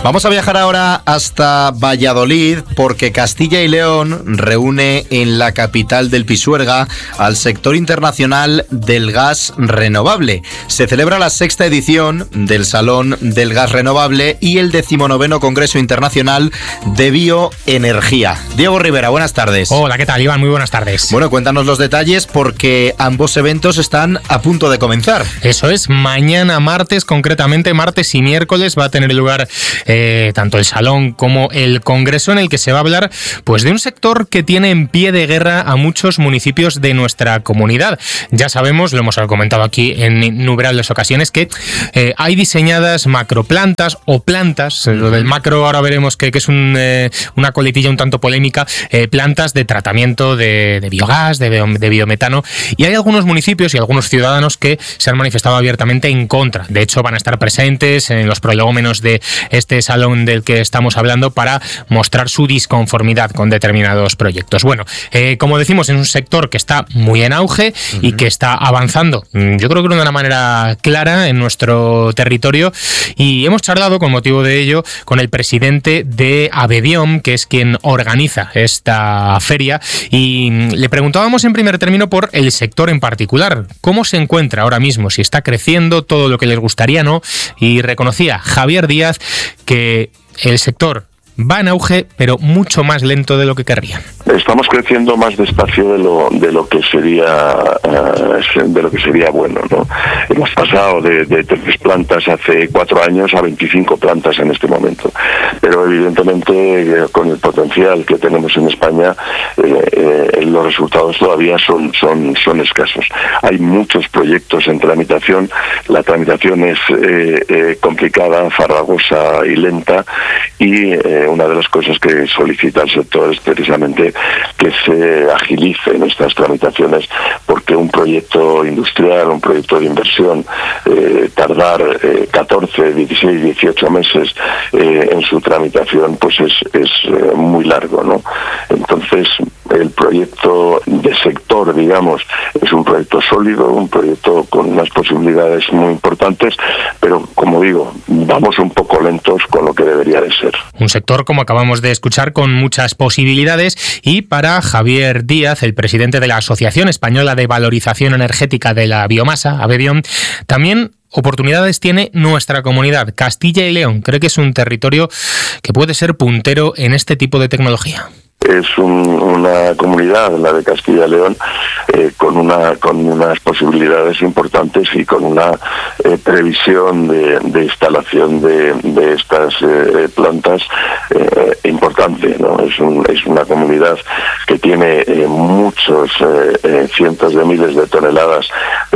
Vamos a viajar ahora hasta Valladolid porque Castilla y León reúne en la capital del Pisuerga al sector internacional del gas renovable. Se celebra la 6ª edición del Salón del Gas Renovable y el 19º Congreso Internacional de Bioenergía. Diego Rivera, buenas tardes. Hola, ¿qué tal, Iván? Muy buenas tardes. Bueno, cuéntanos los detalles porque ambos eventos están a punto de comenzar. Eso es, mañana martes, concretamente martes y miércoles, va a tener lugar tanto el salón como el congreso en el que se va a hablar pues de un sector que tiene en pie de guerra a muchos municipios de nuestra comunidad. Ya sabemos, lo hemos comentado aquí en innumerables ocasiones, que hay diseñadas macroplantas o plantas, lo del macro ahora veremos que es una coletilla un tanto polémica, plantas de tratamiento de biogás, de biometano, y hay algunos municipios y algunos ciudadanos que se han manifestado abiertamente en contra. De hecho, van a estar presentes en los prolegómenos de este salón del que estamos hablando para mostrar su disconformidad con determinados proyectos. Bueno, como decimos, es un sector que está muy en auge y que está avanzando, yo creo que de una manera clara en nuestro territorio, y hemos charlado con motivo de ello con el presidente de ABEBIOM, que es quien organiza esta feria, y le preguntábamos en primer término por el sector en particular, cómo se encuentra ahora mismo, si está creciendo todo lo que les gustaría, ¿no? Y reconocía Javier Díaz que el sector va en auge, pero mucho más lento de lo que querrían. Estamos creciendo más despacio de lo que sería bueno, ¿no? Hemos pasado de 3 plantas hace 4 años a 25 plantas en este momento, pero evidentemente con el potencial que tenemos en España los resultados todavía son escasos. Hay muchos proyectos en tramitación, la tramitación es complicada, farragosa y lenta, y una de las cosas que solicita el sector es precisamente que se agilicen estas tramitaciones, porque un proyecto industrial, un proyecto de inversión, tardar 14, 16, 18 meses en su tramitación, pues es muy largo, ¿no? Entonces, el proyecto de sector, digamos, es un proyecto sólido, un proyecto con unas posibilidades muy importantes, pero, como digo, vamos un poco lentos con lo que debería de ser. Un sector, como acabamos de escuchar, con muchas posibilidades, y para Javier Díaz, el presidente de la Asociación Española de Valorización Energética de la Biomasa, ABEBIOM, también oportunidades tiene nuestra comunidad. Castilla y León cree que es un territorio que puede ser puntero en este tipo de tecnología. Es una comunidad, la de Castilla y León, con unas posibilidades importantes y con una previsión de instalación de estas plantas importante, ¿no? Es una comunidad que tiene muchos cientos de miles de toneladas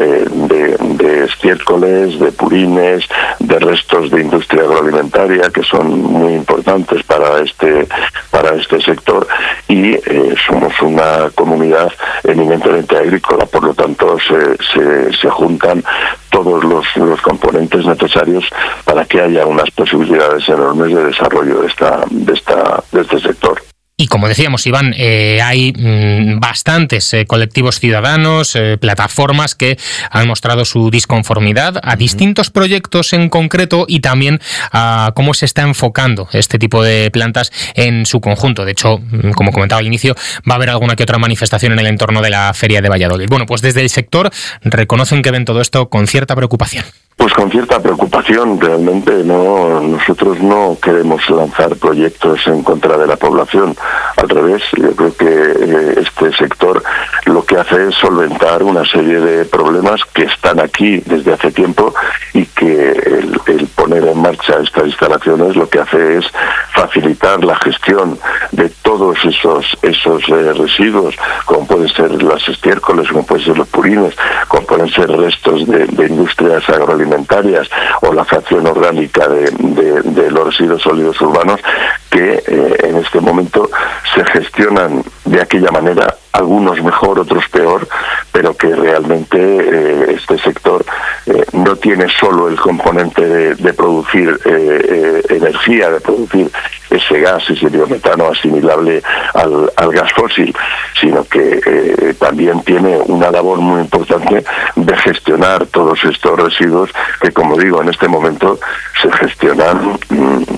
de estiércoles, de purines, de restos de industria agroalimentaria que son muy importantes para este sector, y somos una comunidad eminentemente agrícola, por lo tanto se juntan todos los componentes necesarios para que haya unas posibilidades enormes de desarrollo de este sector. Y como decíamos, Iván, hay bastantes colectivos ciudadanos, plataformas que han mostrado su disconformidad a distintos proyectos en concreto, y también a cómo se está enfocando este tipo de plantas en su conjunto. De hecho, como comentaba al inicio, va a haber alguna que otra manifestación en el entorno de la Feria de Valladolid. Bueno, pues desde el sector reconocen que ven todo esto con cierta preocupación. Pues con cierta preocupación, realmente nosotros no queremos lanzar proyectos en contra de la población. Al revés, yo creo que este sector lo que hace es solventar una serie de problemas que están aquí desde hace tiempo, y que el poner en marcha estas instalaciones lo que hace es facilitar la gestión de todos esos residuos, como pueden ser los estiércoles, como pueden ser los purines, como pueden ser restos de industrias agroalimentarias, o la fracción orgánica de los residuos sólidos urbanos, que en este momento se gestionan de aquella manera, algunos mejor, otros peor, pero que realmente este sector no tiene solo el componente de producir energía, de producir ese gas, ese biometano asimilable al gas fósil, sino que también tiene una labor muy importante de gestionar todos estos residuos que, como digo, en este momento se gestionan, yo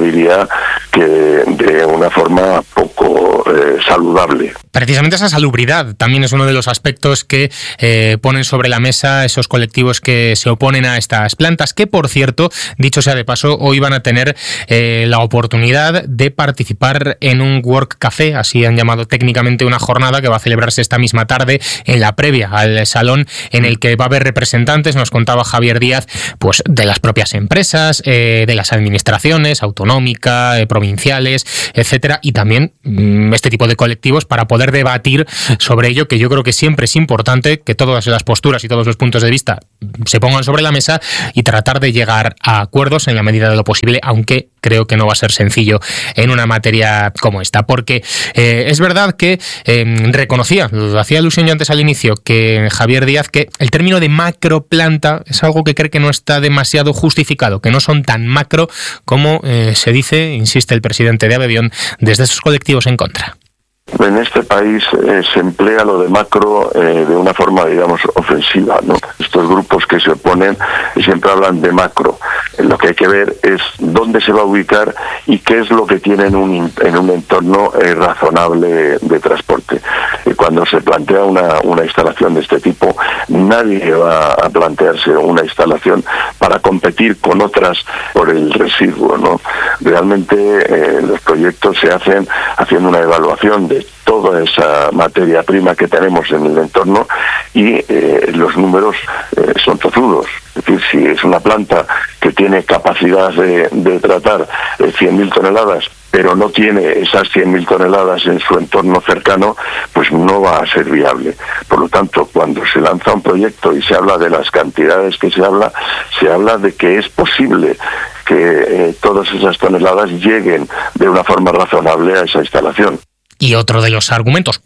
diría que de una forma poco saludable. Precisamente esa salubridad también es uno de los aspectos que ponen sobre la mesa esos colectivos que se oponen a estas plantas, que por cierto, dicho sea de paso, hoy van a tener la oportunidad de participar en un Work Café, así han llamado técnicamente una jornada que va a celebrarse esta misma tarde en la previa al salón, en el que va a haber representantes, nos contaba Javier Díaz, pues de las propias empresas, de las administraciones, autonómica, provinciales, etcétera, y también este tipo de colectivos para poder debatir sobre ello, que yo creo que siempre es importante que todas las posturas y todos los puntos de vista se pongan sobre la mesa y tratar de llegar a acuerdos en la medida de lo posible, aunque creo que no va a ser sencillo en una materia como esta, porque es verdad que reconocía, lo hacía alusión yo antes al inicio, que Javier Díaz, que el término de macroplanta es algo que cree que no está demasiado justificado, que no son tan macro como se dice, insiste el presidente de ABEBION, desde esos colectivos en contra. En este país se emplea lo de macro de una forma, digamos, ofensiva, ¿no? Estos grupos que se oponen siempre hablan de macro. Lo que hay que ver es dónde se va a ubicar y qué es lo que tiene en un entorno razonable de transporte. Cuando se plantea una instalación de este tipo, nadie va a plantearse una instalación para competir con otras por el residuo, ¿no? Realmente los proyectos se hacen haciendo una evaluación de toda esa materia prima que tenemos en el entorno y los números son tozudos. Es decir, si es una planta que tiene capacidad de tratar 100.000 toneladas, pero no tiene esas 100.000 toneladas en su entorno cercano, pues no va a ser viable. Por lo tanto, cuando se lanza un proyecto y se habla de las cantidades que se habla de que es posible que todas esas toneladas lleguen de una forma razonable a esa instalación. Y otros de los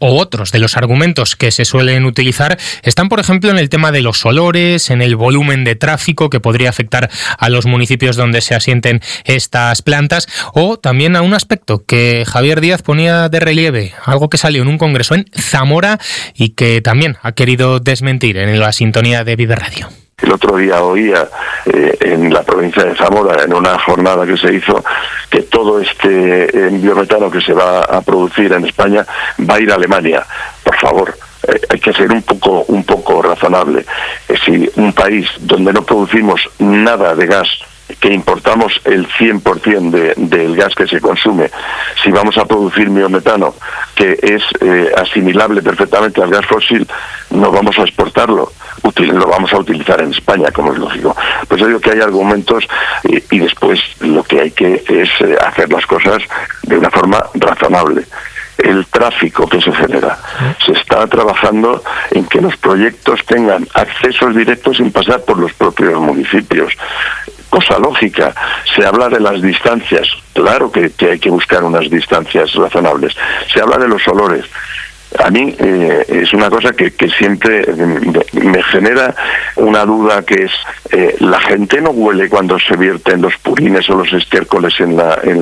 argumentos que se suelen utilizar están, por ejemplo, en el tema de los olores, en el volumen de tráfico que podría afectar a los municipios donde se asienten estas plantas, o también a un aspecto que Javier Díaz ponía de relieve, algo que salió en un congreso en Zamora y que también ha querido desmentir en la sintonía de Vive Radio. El otro día oía en la provincia de Zamora, en una jornada que se hizo, que todo este biometano que se va a producir en España va a ir a Alemania. Por favor, hay que ser un poco razonable. Si un país donde no producimos nada de gas, que importamos el 100% del gas que se consume, si vamos a producir biometano, que es asimilable perfectamente al gas fósil, no vamos a exportarlo, lo vamos a utilizar en España, como es lógico. Pues yo digo que hay argumentos y después lo que hay que es hacer las cosas de una forma razonable. El tráfico que se genera. Se está trabajando en que los proyectos tengan accesos directos sin pasar por los propios municipios. Cosa lógica. Se habla de las distancias. Claro que hay que buscar unas distancias razonables. Se habla de los olores. A mí es una cosa que siempre me genera una duda, que es la gente no huele cuando se vierten los purines o los estiércoles en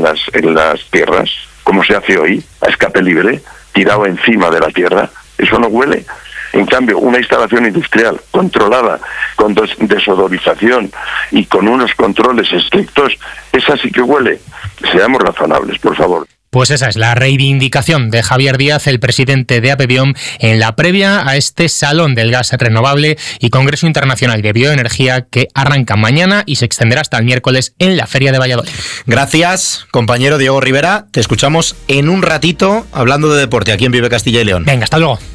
las tierras, como se hace hoy, a escape libre, tirado encima de la tierra. Eso no huele. En cambio, una instalación industrial controlada, con desodorización y con unos controles estrictos, esa sí que huele. Seamos razonables, por favor. Pues esa es la reivindicación de Javier Díaz, el presidente de ABEBION, en la previa a este Salón del Gas Renovable y Congreso Internacional de Bioenergía que arranca mañana y se extenderá hasta el miércoles en la Feria de Valladolid. Gracias, compañero Diego Rivera. Te escuchamos en un ratito hablando de deporte aquí en Vive Castilla y León. Venga, hasta luego.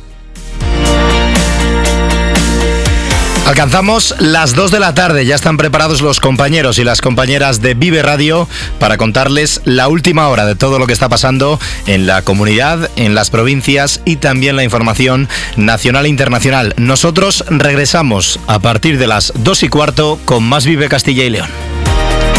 Alcanzamos las 2 de la tarde, ya están preparados los compañeros y las compañeras de Vive Radio para contarles la última hora de todo lo que está pasando en la comunidad, en las provincias y también la información nacional e internacional. Nosotros regresamos a partir de las 2:15 con más Vive Castilla y León.